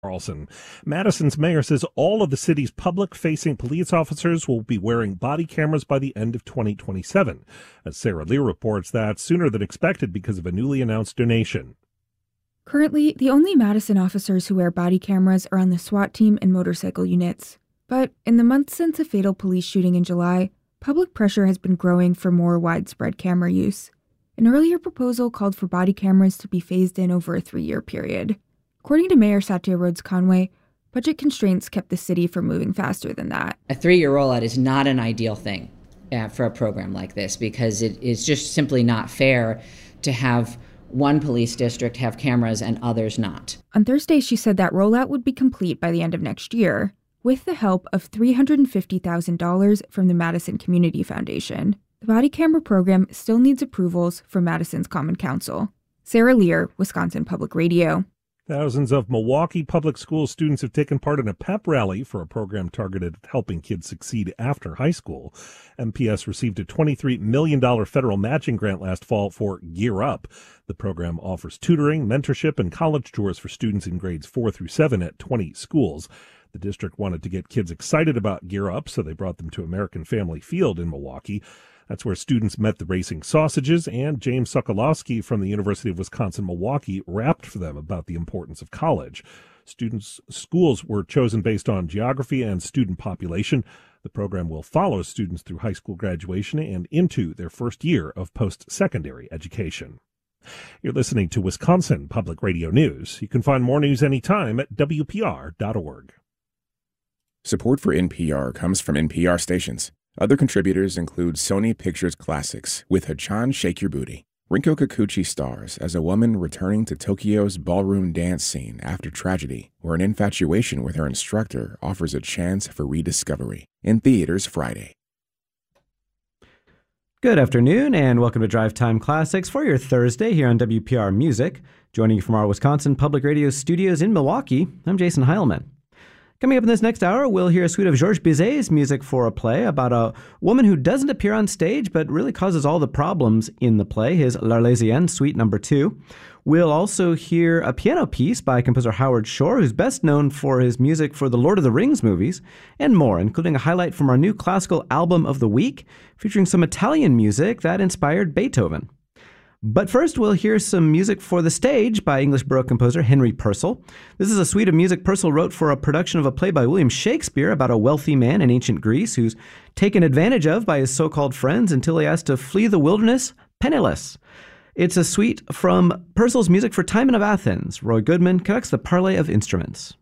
Carlson. Madison's mayor says all of the city's public-facing police officers will be wearing body cameras by the end of 2027. As Sarah Lear reports, that sooner than expected because of a newly announced donation. Currently, the only Madison officers who wear body cameras are on the SWAT team and motorcycle units. But in the months since a fatal police shooting in July, public pressure has been growing for more widespread camera use. An earlier proposal called for body cameras to be phased in over a 3-year period. According to Mayor Satya Rhodes Conway, budget constraints kept the city from moving faster than that. A 3-year rollout is not an ideal thing for a program like this because it is just simply not fair to have one police district have cameras and others not. On Thursday, she said that rollout would be complete by the end of next year, with the help of $350,000 from the Madison Community Foundation. The body camera program still needs approvals from Madison's Common Council. Sarah Lear, Wisconsin Public Radio. Thousands of Milwaukee public school students have taken part in a pep rally for a program targeted at helping kids succeed after high school. MPS received a $23 million federal matching grant last fall for Gear Up. The program offers tutoring, mentorship, and college tours for students in grades 4 through 7 at 20 schools. The district wanted to get kids excited about Gear Up, so they brought them to American Family Field in Milwaukee. That's where students met the Racing Sausages, and James Sokolowski from the University of Wisconsin-Milwaukee rapped for them about the importance of college. Schools were chosen based on geography and student population. The program will follow students through high school graduation and into their first year of post-secondary education. You're listening to Wisconsin Public Radio News. You can find more news anytime at WPR.org. Support for NPR comes from NPR stations. Other contributors include Sony Pictures Classics with Hachan Shake Your Booty. Rinko Kikuchi stars as a woman returning to Tokyo's ballroom dance scene after tragedy, where an infatuation with her instructor offers a chance for rediscovery. In theaters Friday. Good afternoon, and welcome to Drive Time Classics for your Thursday here on WPR Music. Joining you from our Wisconsin Public Radio studios in Milwaukee, I'm Jason Heilman. Coming up in this next hour, we'll hear a suite of Georges Bizet's music for a play about a woman who doesn't appear on stage but really causes all the problems in the play, his L'Arlésienne, Suite No. 2. We'll also hear a piano piece by composer Howard Shore, who's best known for his music for the Lord of the Rings movies, and more, including a highlight from our new classical album of the week, featuring some Italian music that inspired Beethoven. But first, we'll hear some music for the stage by English Baroque composer Henry Purcell. This is a suite of music Purcell wrote for a production of a play by William Shakespeare about a wealthy man in ancient Greece who's taken advantage of by his so-called friends until he has to flee the wilderness penniless. It's a suite from Purcell's music for Timon of Athens. Roy Goodman conducts the parley of instruments.